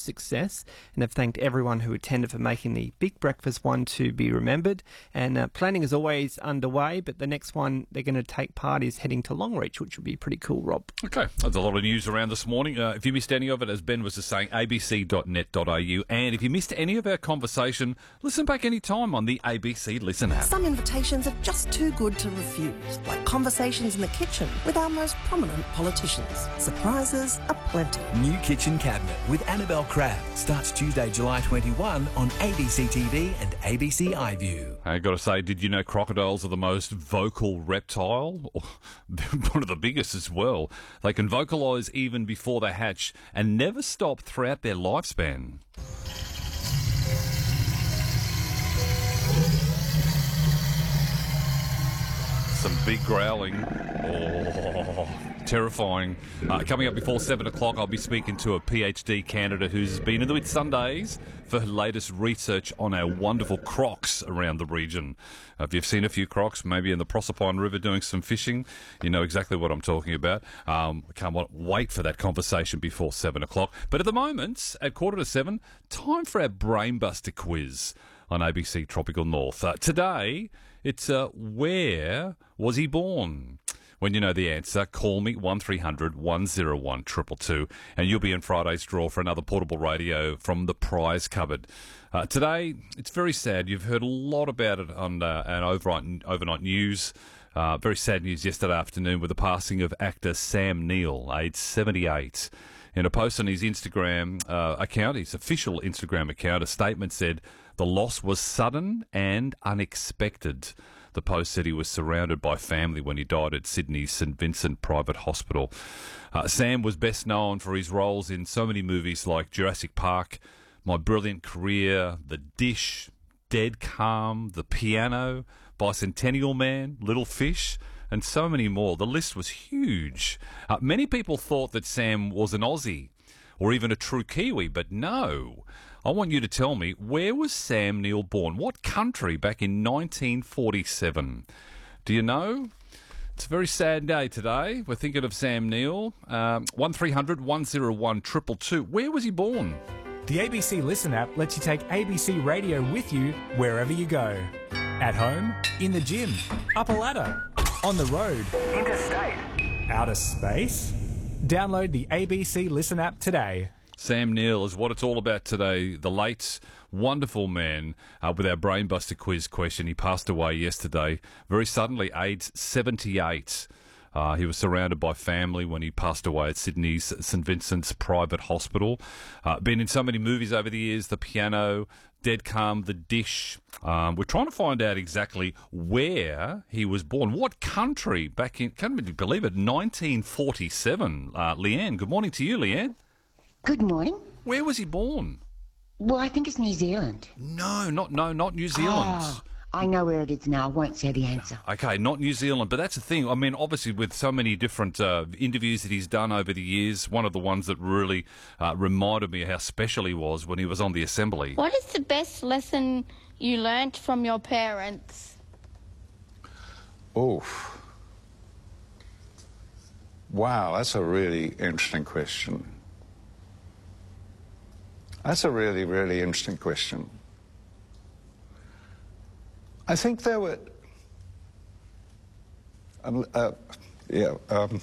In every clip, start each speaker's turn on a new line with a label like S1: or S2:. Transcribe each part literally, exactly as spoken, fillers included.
S1: success, and have thanked everyone who attended for making the Big Breakfast one to be remembered. And uh, planning is always underway, but the next one they're going to take part is heading to Longreach, which would be pretty cool, Rob.
S2: Okay, there's a lot of news around this morning. Uh, if you missed any of it, as Ben was just saying, a b c dot net dot a u. And if you missed any of our conversation, listen back any time on the A B C Listen app.
S3: Some invitations are just too good to refuse, like conversations in the kitchen with our most prominent politicians. Surprises are plenty.
S4: New Kitchen Cabinet with Annabelle Crabb starts Tuesday, July twenty-first on A B C T V and A B C iView.
S2: I got to say, did you know crocodiles are the most vocal reptile? They're one of the biggest as well. They can vocalise even before they hatch and never stop throughout their lifespan. Some big growling. Oh, terrifying. Uh, coming up before seven o'clock, I'll be speaking to a PhD candidate who's been in the Whitsundays for her latest research on our wonderful crocs around the region. Uh, if you've seen a few crocs, maybe in the Proserpine River doing some fishing, you know exactly what I'm talking about. Um, I can't wait for that conversation before seven o'clock. But at the moment, at quarter to seven, time for our Brainbuster quiz on A B C Tropical North. Uh, today, it's uh, where was he born? When you know the answer, call me one three hundred one oh one two two two and you'll be in Friday's draw for another portable radio from the prize cupboard. Uh, today, it's very sad. You've heard a lot about it on uh, an overnight, overnight news. Uh, very sad news yesterday afternoon with the passing of actor Sam Neill, aged seventy-eight. In a post on his Instagram uh, account, his official Instagram account, a statement said, "The loss was sudden and unexpected." The post said he was surrounded by family when he died at Sydney's St Vincent Private Hospital. Uh, Sam was best known for his roles in so many movies like Jurassic Park, My Brilliant Career, The Dish, Dead Calm, The Piano, Bicentennial Man, Little Fish, and so many more. The list was huge. Uh, many people thought that Sam was an Aussie or even a true Kiwi, but no. I want you to tell me, where was Sam Neill born? What country back in nineteen forty-seven? Do you know? It's a very sad day today. We're thinking of Sam Neill. Um, one three hundred one oh one two two two. Where was he born?
S5: The A B C Listen app lets you take A B C Radio with you wherever you go. At home, in the gym, up a ladder, on the road, interstate, outer space. Download the A B C Listen app today.
S2: Sam Neill is what it's all about today. The late, wonderful man uh, with our Brainbuster quiz question. He passed away yesterday, very suddenly, aged seventy-eight. Uh, he was surrounded by family when he passed away at Sydney's St Vincent's Private Hospital. Uh, been in so many movies over the years, The Piano, Dead Calm, The Dish. Um, we're trying to find out exactly where he was born. What country back in, can't really believe it, nineteen forty-seven. Uh, Leanne, good morning to you, Leanne.
S6: Good morning.
S2: Where was he born?
S6: Well, I think it's New Zealand.
S2: No, not no, not New Zealand.
S6: Oh, I know where it is now. I won't say the answer.
S2: Okay, not New Zealand, but that's the thing. I mean, obviously, with so many different uh, interviews that he's done over the years, one of the ones that really uh, reminded me of how special he was when he was on the Assembly.
S7: What is the best lesson you learnt from your parents?
S8: Oh. Wow, that's a really interesting question. That's a really, really interesting question. I think there were... Um, uh, yeah, um,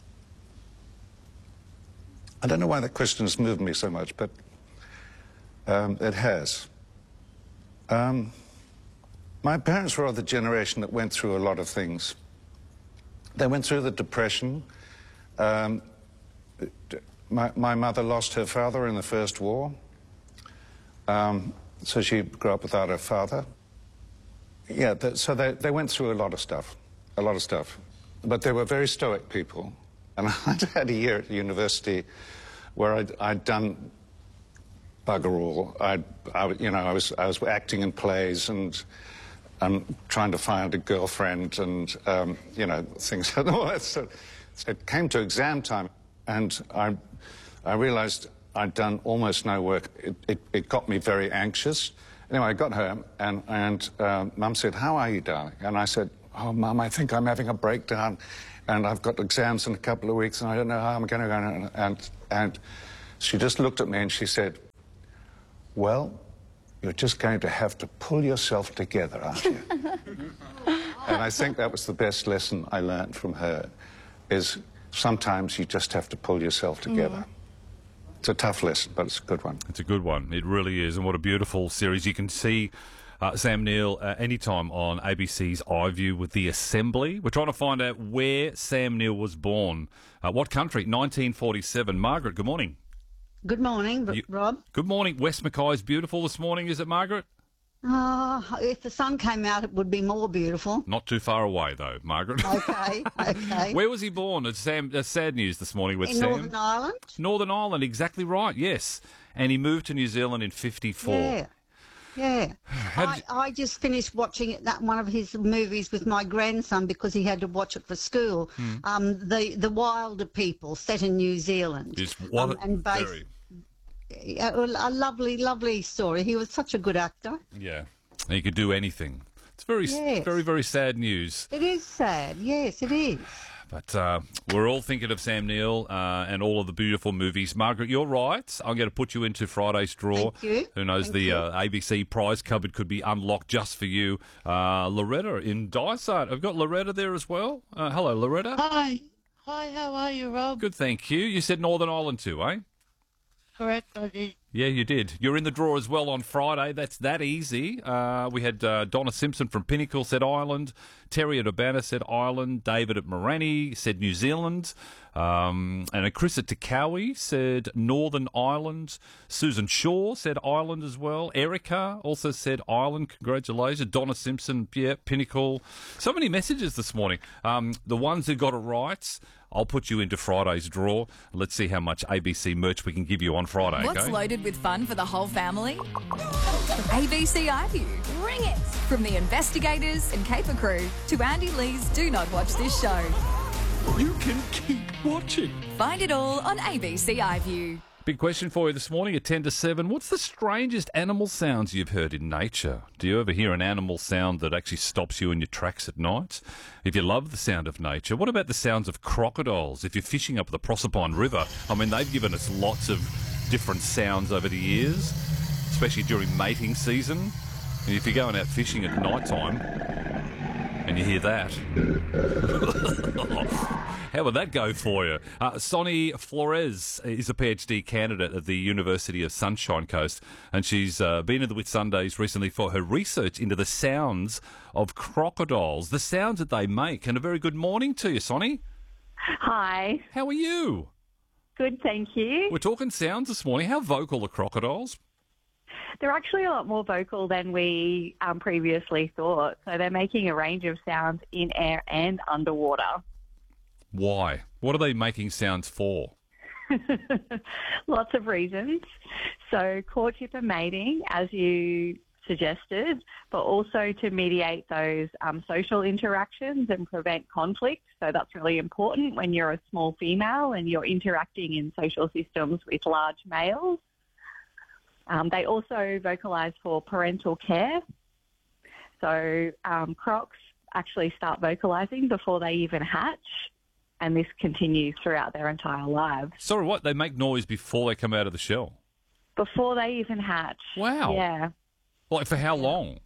S8: I don't know why that question has moved me so much, but um, it has. Um, my parents were of the generation that went through a lot of things. They went through the Depression. Um, my, my mother lost her father in the First War. Um, so she grew up without her father. Yeah, th so they, they went through a lot of stuff, a lot of stuff. But they were very stoic people. And I'd had a year at university where I'd, I'd done bugger all. I'd, I, you know, I was, I was acting in plays and, and trying to find a girlfriend and, um, you know, things like that. So, so it came to exam time and I, I realised I'd done almost no work. It, it, it got me very anxious. Anyway, I got home and, and uh, Mum said, "How are you, darling?" And I said, "Oh, Mum, I think I'm having a breakdown and I've got exams in a couple of weeks and I don't know how I'm going to go." And, and she just looked at me and she said, well, you're just going to have to pull yourself together, aren't you? And I think that was the best lesson I learned from her, is sometimes you just have to pull yourself together. Mm. It's a tough lesson, but it's a good one.
S2: It's a good one. It really is. And what a beautiful series. You can see uh, Sam Neill uh, anytime on A B C's iView with The Assembly. We're trying to find out where Sam Neill was born. Uh, what country? nineteen forty-seven. Margaret, good morning.
S9: Good morning,
S2: You-
S9: Rob.
S2: Good morning. West Mackay is beautiful this morning, is it, Margaret?
S9: Oh, if the sun came out, it would be more beautiful.
S2: Not too far away, though, Margaret.
S9: Okay, okay.
S2: Where was he born? It's Sam, uh, sad news this morning with
S9: In
S2: Sam.
S9: Northern Ireland?
S2: Northern Ireland, exactly right, yes. And he moved to New Zealand in fifty-four.
S9: Yeah, yeah.
S2: How
S9: I,
S2: did
S9: I just finished watching it, that one of his movies with my grandson because he had to watch it for school.
S2: Hmm.
S9: Um, the the Wilder People, set in New Zealand.
S2: Is what
S9: um,
S2: a-
S9: and based,
S2: very-
S9: a, a lovely, lovely story. He was such a good actor.
S2: Yeah, he could do anything. It's very,
S9: Yes.
S2: very, very sad news.
S9: It is sad. Yes, it is.
S2: But uh, we're all thinking of Sam Neill uh, and all of the beautiful movies. Margaret, you're right. I'm going to put you into Friday's draw.
S9: Thank you.
S2: Who knows,
S9: Thank
S2: the
S9: you.
S2: uh, A B C prize cupboard could be unlocked just for you. Uh, Loretta in Dysart. I've got Loretta there as well. Uh, hello, Loretta.
S10: Hi. Hi, how are you, Rob?
S2: Good, thank you. You said Northern Ireland too, eh?
S10: Correct, I did.
S2: Yeah, you did. You're in the draw as well on Friday. That's that easy. Uh, we had uh, Donna Simpson from Pinnacle said Ireland. Terry at Urbana said Ireland. David at Morani said New Zealand. Um, and Chris at Takawi said Northern Ireland. Susan Shaw said Ireland as well. Erica also said Ireland. Congratulations. Donna Simpson, yeah, Pinnacle. So many messages this morning. Um, the ones who got it right, I'll put you into Friday's draw. Let's see how much A B C merch we can give you on Friday.
S11: What's
S2: okay?
S11: loaded with fun for the whole family? A B C iView. Bring it! From the investigators and Caper crew to Andy Lee's Do Not Watch This Show.
S2: You can keep watching.
S11: Find it all on A B C iView.
S2: Big question for you this morning at ten to seven. What's the strangest animal sounds you've heard in nature? Do you ever hear an animal sound that actually stops you in your tracks at night? If you love the sound of nature, what about the sounds of crocodiles? If you're fishing up the Proserpine River, I mean, they've given us lots of different sounds over the years, especially during mating season. And if you're going out fishing at night time and you hear that, how would that go for you? Uh, Sonny Flores is a PhD candidate at the University of Sunshine Coast, and she's uh, been in the Whitsundays recently for her research into the sounds of crocodiles, the sounds that they make. And a very good morning to you, Sonny.
S12: Hi.
S2: How are you?
S12: Good, thank you.
S2: We're talking sounds this morning. How vocal are crocodiles?
S12: They're actually a lot more vocal than we um, previously thought. So they're making a range of sounds in air and underwater.
S2: Why? What are they making sounds for?
S12: Lots of reasons. So courtship and mating, as you suggested, but also to mediate those um, social interactions and prevent conflict. So that's really important when you're a small female and you're interacting in social systems with large males. Um, they also vocalise for parental care. So um, crocs actually start vocalising before they even hatch, and this continues throughout their entire lives.
S2: Sorry, what? They make noise before they come out of the shell?
S12: Before they even hatch.
S2: Wow.
S12: Yeah.
S2: Like, for how long?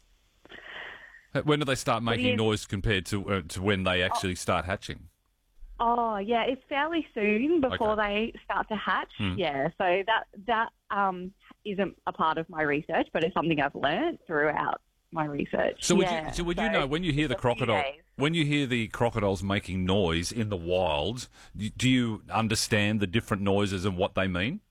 S2: When do they start
S12: What do
S2: making
S12: you-
S2: noise compared to uh, to when they actually start hatching?
S12: Oh, yeah, it's fairly soon before they start to hatch.
S2: Hmm.
S12: Yeah, so that that um, isn't a part of my research, but it's something I've learned throughout my research.
S2: So would
S12: yeah.
S2: you, so would
S12: so
S2: you know when you hear the
S12: it's a few
S2: crocodile,
S12: days.
S2: when you hear the crocodiles making noise in the wild, y- do you understand the different noises and what they mean?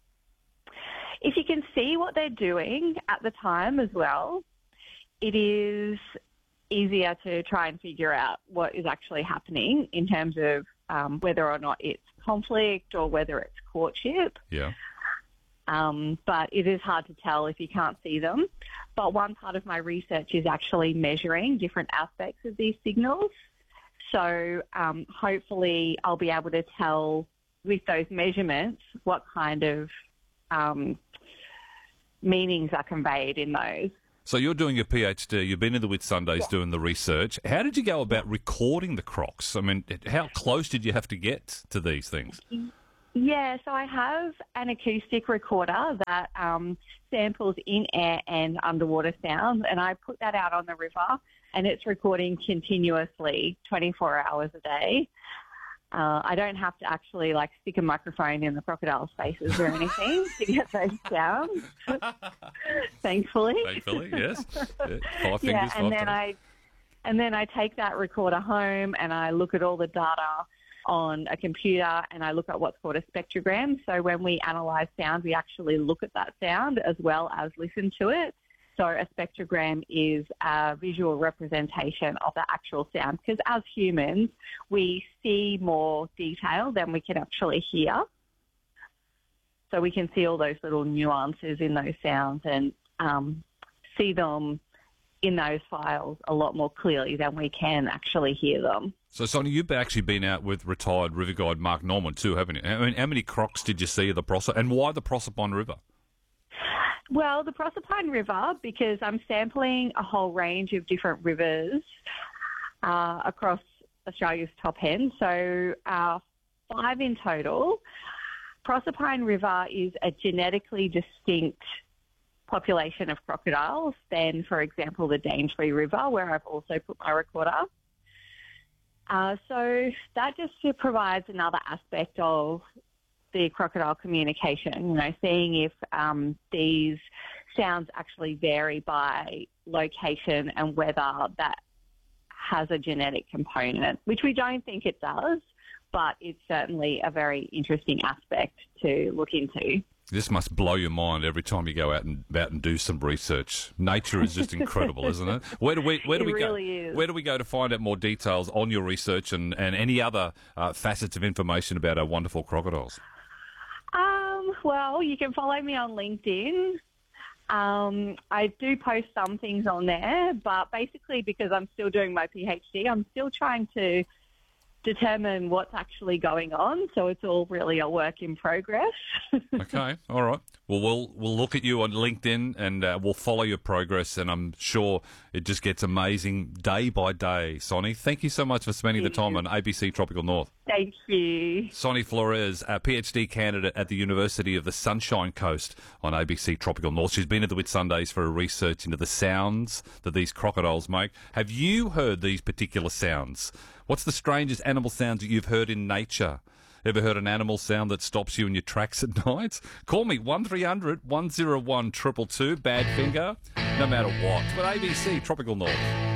S12: If you can see what they're doing at the time as well, it is easier to try and figure out what is actually happening in terms of um, whether or not it's conflict or whether it's courtship.
S2: Yeah.
S12: Um, but it is hard to tell if you can't see them. But one part of my research is actually measuring different aspects of these signals. So um, hopefully I'll be able to tell with those measurements what kind of um, meanings are conveyed in those.
S2: So you're doing your PhD, you've been in the Whitsundays doing the research. How did you go about recording the crocs? I mean, how close did you have to get to these things?
S12: Yeah, so I have an acoustic recorder that um, samples in air and underwater sounds, and I put that out on the river, and it's recording continuously twenty-four hours a day. Uh, I don't have to actually like stick a microphone in the crocodile's faces or anything to get those sounds. Thankfully.
S2: Thankfully, yes. Yeah, five fingers,
S12: yeah,
S2: five
S12: and then
S2: toes.
S12: I and then I take that recorder home and I look at all the data on a computer and I look at what's called a spectrogram. So when we analyse sound, we actually look at that sound as well as listen to it. So a spectrogram is a visual representation of the actual sound, because as humans, we see more detail than we can actually hear. So we can see all those little nuances in those sounds and um, see them in those files a lot more clearly than we can actually hear them.
S2: So, Sonia, you've actually been out with retired river guide Mark Norman too, haven't you? I mean, how many crocs did you see of the Proser, and why the Proserpine River?
S12: Well, the Proserpine River, because I'm sampling a whole range of different rivers uh, across Australia's top end, so uh, five in total. Proserpine River is a genetically distinct population of crocodiles than, for example, the Daintree River, where I've also put my recorder. Uh, so that just provides another aspect of the crocodile communication, you know, seeing if um, these sounds actually vary by location and whether that has a genetic component, which we don't think it does, but it's certainly a very interesting aspect to look into.
S2: This must blow your mind every time you go out and out and do some research. Nature is just incredible, isn't it? Where do we where do
S12: It
S2: we
S12: really
S2: go?
S12: is.
S2: Where do we go to find out more details on your research and, and any other uh, facets of information about our wonderful crocodiles?
S12: Um, well, you can follow me on LinkedIn. Um, I do post some things on there, but basically because I'm still doing my PhD, I'm still trying to determine what's actually going on. So it's all really a work in progress.
S2: Okay, all right. Well, we'll we'll look at you on LinkedIn and uh, we'll follow your progress, and I'm sure it just gets amazing day by day. Sonny, thank you so much for spending the time on A B C Tropical North.
S12: Thank you.
S2: Sonny Flores, a PhD candidate at the University of the Sunshine Coast on A B C Tropical North. She's been at the Whitsundays for a research into the sounds that these crocodiles make. Have you heard these particular sounds? What's the strangest animal sounds that you've heard in nature? Ever heard an animal sound that stops you in your tracks at night? Call me one three hundred one oh one two two two, bad finger, no matter what. But A B C Tropical North.